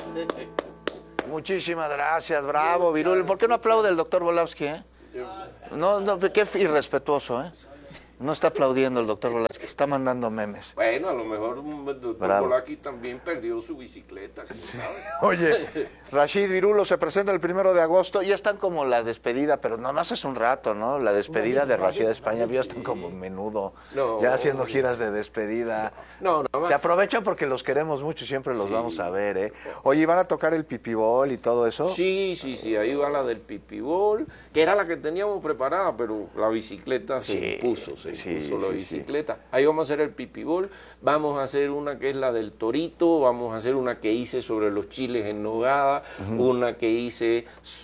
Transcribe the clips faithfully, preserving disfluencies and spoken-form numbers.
Muchísimas gracias, bravo, Virul. ¿Por qué no aplaude el doctor Volowski, eh? No, no, qué irrespetuoso, ¿eh? No está aplaudiendo el doctor Volowski, está mandando memes. Bueno, a lo mejor el doctor Volowski también perdió su bicicleta, como sí. sabe. Oye, Rashid Virulo se presenta el primero de agosto, ya están como la despedida, pero nomás es un rato, ¿no? La despedida de Rashid de España, ya están como menudo, no, ya haciendo giras de despedida. No, no, se aprovechan porque los queremos mucho y siempre los sí. vamos a ver, ¿eh? Oye, ¿van a tocar el pipibol y todo eso? Sí, sí, sí, ahí va la del pipibol, que era la que teníamos preparada, pero la bicicleta se sí. impuso, se Sí, incluso sí, la bicicleta. Sí. Ahí vamos a hacer el pipibol, vamos a hacer una que es la del torito, vamos a hacer una que hice sobre los chiles en nogada, uh-huh. una que hice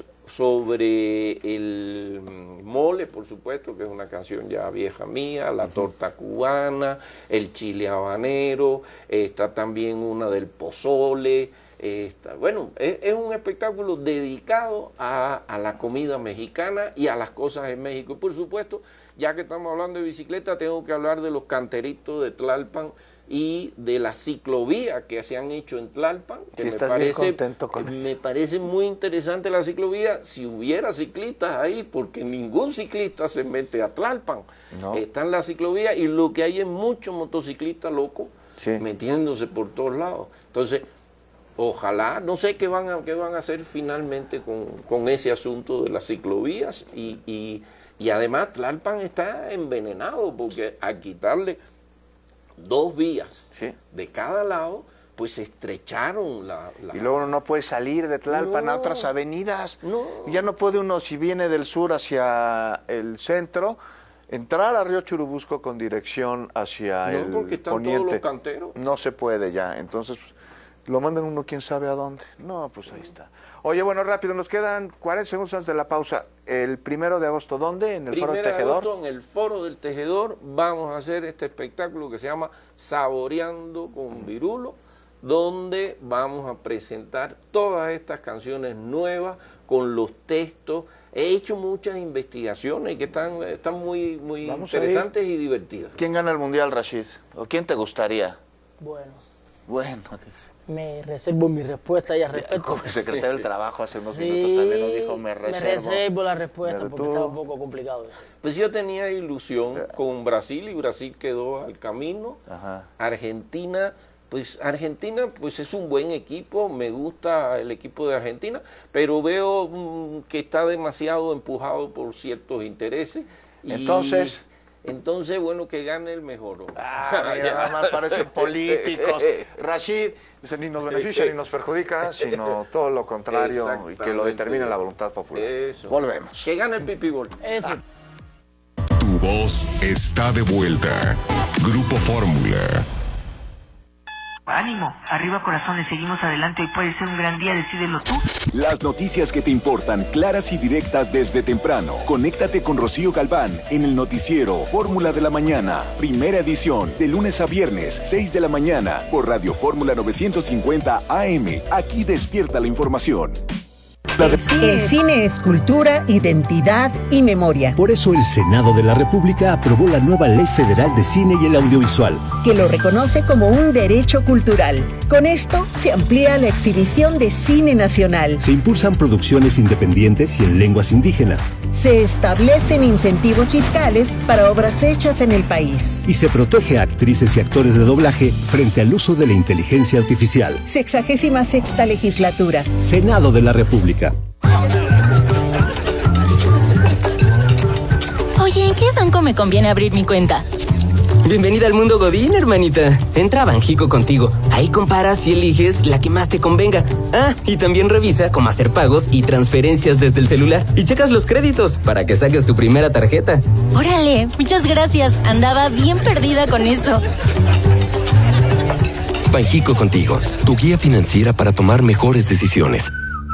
sobre el mole, por supuesto, que es una canción ya vieja mía, la uh-huh. torta cubana, el chile habanero, está también una del pozole. Está, bueno, es, es un espectáculo dedicado a, a la comida mexicana y a las cosas en México. Y por supuesto, ya que estamos hablando de bicicleta, tengo que hablar de los canteritos de Tlalpan y de la ciclovía que se han hecho en Tlalpan. Que sí, me estás parece, bien contento con me parece muy interesante la ciclovía, si hubiera ciclistas ahí, porque ningún ciclista se mete a Tlalpan. No. Está en la ciclovía y lo que hay es muchos motociclistas locos sí. metiéndose por todos lados. Entonces, ojalá, no sé qué van a, qué van a hacer finalmente con, con ese asunto de las ciclovías y... y Y además Tlalpan está envenenado porque al quitarle dos vías sí. de cada lado, pues se estrecharon la, la... Y luego uno no puede salir de Tlalpan no, a otras avenidas. No. Ya no puede uno, si viene del sur hacia el centro, entrar a Río Churubusco con dirección hacia no, el porque están poniente. Todos los canteros. No se puede ya, entonces lo mandan uno quién sabe a dónde. No, pues ahí está. Oye, bueno, rápido, nos quedan cuarenta segundos antes de la pausa. El primero de agosto, ¿dónde? ¿En el Foro del Tejedor? Primero de agosto, en el Foro del Tejedor, vamos a hacer este espectáculo que se llama Saboreando con Virulo, donde vamos a presentar todas estas canciones nuevas con los textos. He hecho muchas investigaciones que están, están muy, muy interesantes y divertidas. ¿Quién gana el Mundial, Rashid? ¿O quién te gustaría? Bueno. Bueno, dice. Me reservo mi respuesta y al respecto. Como el secretario del Trabajo hace unos sí, minutos también nos dijo, me reservo. Me reservo la respuesta Pero porque tú... está un poco complicado. Pues yo tenía ilusión con Brasil y Brasil quedó al camino. Ajá. Argentina, pues Argentina pues es un buen equipo, me gusta el equipo de Argentina, pero veo mmm, que está demasiado empujado por ciertos intereses. Y... Entonces... Entonces, bueno, que gane el mejor. Ah, mira, nada más parecen políticos. Rashid, dice, ni nos beneficia ni nos perjudica, sino todo lo contrario, y que lo determine la voluntad popular. Eso. Volvemos. Que gane el pipibol. Eso. Ah. Tu voz está de vuelta. Grupo Fórmula. Ánimo, arriba corazones, seguimos adelante, hoy puede ser un gran día, decídelo tú. Las noticias que te importan, claras y directas desde temprano. Conéctate con Rocío Galván en el noticiero Fórmula de la Mañana, primera edición, de lunes a viernes, seis de la mañana, por Radio Fórmula novecientos cincuenta A M. Aquí despierta la información. El cine. El cine es cultura, identidad y memoria. Por eso el Senado de la República aprobó la nueva Ley Federal de Cine y el Audiovisual, que lo reconoce como un derecho cultural. Con esto se amplía la exhibición de cine nacional. Se impulsan producciones independientes y en lenguas indígenas. Se establecen incentivos fiscales para obras hechas en el país. Y se protege a actrices y actores de doblaje frente al uso de la inteligencia artificial. Sexagésima sexta legislatura. Senado de la República. Oye, ¿en qué banco me conviene abrir mi cuenta? Bienvenida al mundo Godín, hermanita. Entra a Banjico Contigo. Ahí comparas y eliges la que más te convenga. Ah, y también revisa cómo hacer pagos y transferencias desde el celular. Y checas los créditos para que saques tu primera tarjeta. Órale, muchas gracias. Andaba bien perdida con eso. Banjico Contigo, tu guía financiera para tomar mejores decisiones.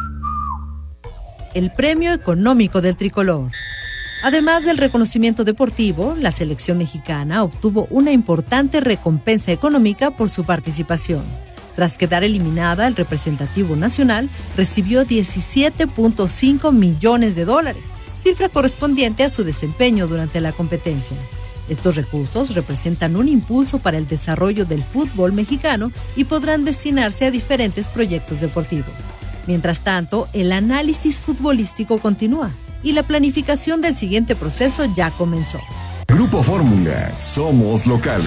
El premio económico del tricolor. Además del reconocimiento deportivo, la selección mexicana obtuvo una importante recompensa económica por su participación. Tras quedar eliminada, el representativo nacional recibió diecisiete punto cinco millones de dólares, cifra correspondiente a su desempeño durante la competencia. Estos recursos representan un impulso para el desarrollo del fútbol mexicano y podrán destinarse a diferentes proyectos deportivos. Mientras tanto, el análisis futbolístico continúa y la planificación del siguiente proceso ya comenzó. Grupo Fórmula, somos locales.